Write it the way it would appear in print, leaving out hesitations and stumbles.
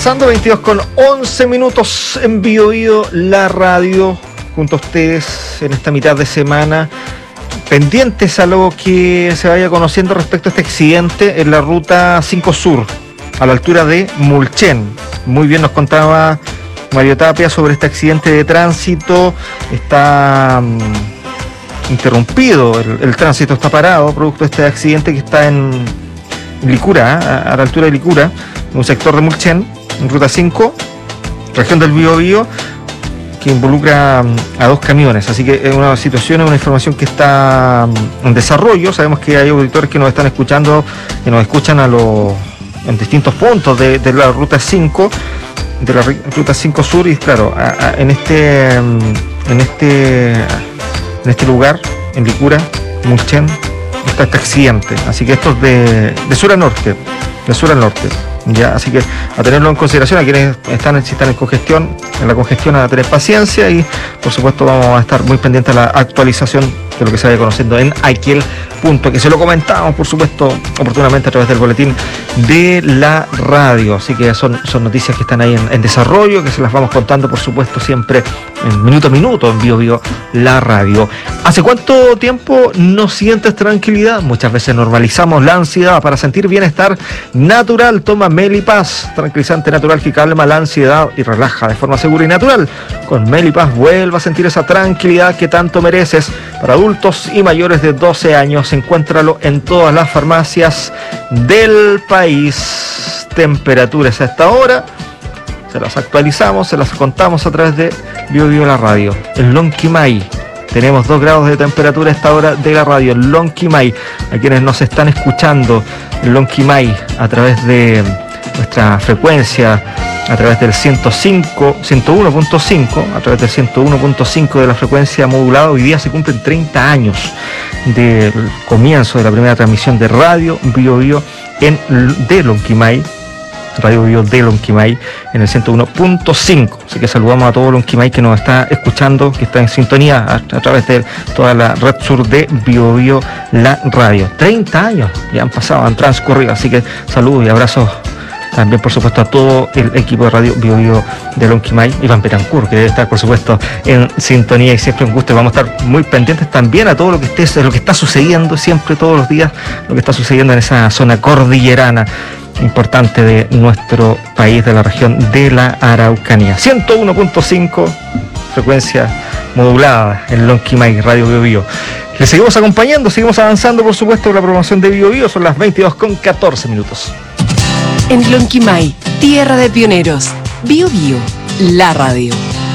Pasando 22 con 11 minutos en Bio Bio, la radio, junto a ustedes en esta mitad de semana, pendientes a lo que se vaya conociendo respecto a este accidente en la ruta 5 Sur, a la altura de Mulchen. Muy bien nos contaba Mario Tapia sobre este accidente de tránsito. Está interrumpido, el tránsito está parado, producto de este accidente que está en Licura, a la altura de Licura, en un sector de Mulchen, en ruta 5, región del Biobío, que involucra a dos camiones. Así que es una situación, es una información que está en desarrollo. Sabemos que hay auditores que nos están escuchando, que nos escuchan en distintos puntos de la ruta 5, de la ruta 5 Sur, y claro, en este lugar, en Licura, Mulchen, está este accidente. Así que esto es de sur a norte, ya, así que a tenerlo en consideración. A quienes están en congestión, en la congestión, a tener paciencia, y por supuesto vamos a estar muy pendientes a la actualización de lo que se vaya conociendo en aquel punto, que se lo comentábamos por supuesto oportunamente a través del boletín de la radio. Así que son noticias que están ahí en desarrollo, que se las vamos contando por supuesto siempre en minuto a minuto en Bio Bio, la radio. ¿Hace cuánto tiempo no sientes tranquilidad? Muchas veces normalizamos la ansiedad. Para sentir bienestar natural, toma Melipaz, tranquilizante natural que calma la ansiedad y relaja de forma segura y natural. Con Melipaz vuelva a sentir esa tranquilidad que tanto mereces. Para adultos y mayores de 12 años, encuéntralo en todas las farmacias del país. Temperaturas a esta hora, se las actualizamos, se las contamos a través de Bio Bio la radio. En Lonquimay tenemos 2 grados de temperatura a esta hora de la radio. En Lonquimay, a quienes nos están escuchando en Lonquimay a través de nuestra frecuencia, a través del 101.5, a través del 101.5 de la frecuencia modulada. Hoy día se cumplen 30 años del comienzo de la primera transmisión de radio Bio Bio de Lonquimay, Radio Bio de Lonquimay, en el 101.5. Así que saludamos a todo Lonquimay que nos está escuchando, que está en sintonía a través de toda la red sur de Bio Bio, la radio. 30 años ya han pasado, han transcurrido, así que saludos y abrazos también por supuesto a todo el equipo de Radio Bio Bio de Lonquimay. Iván Betancourt, que debe estar por supuesto en sintonía, y siempre un gusto. Vamos a estar muy pendientes también a todo lo que está sucediendo siempre, todos los días, lo que está sucediendo en esa zona cordillerana importante de nuestro país, de la región de la Araucanía. 101.5 frecuencia modulada en Lonquimay, Radio Bio Bio. Les seguimos acompañando, seguimos avanzando por supuesto con la programación de Bio Bio. Son las 22 con 14 minutos. En Lonquimay, tierra de pioneros, Bio Bio, la radio.